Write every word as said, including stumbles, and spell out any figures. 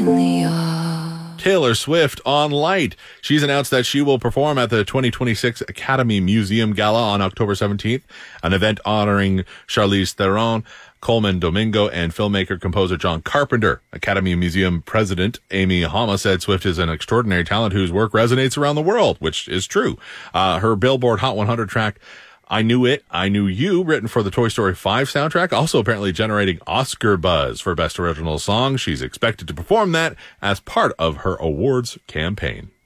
the yard. Taylor Swift on Light. She's announced that she will perform at the twenty twenty-six Academy Museum Gala on October seventeenth, an event honoring Charlize Theron, Coleman Domingo, and filmmaker-composer John Carpenter. Academy Museum President Amy Hama said Swift is an extraordinary talent whose work resonates around the world, which is true. Uh, her Billboard Hot one hundred track, I Knew It, I Knew You, written for the Toy Story five soundtrack, also apparently generating Oscar buzz for Best Original Song. She's expected to perform that as part of her awards campaign.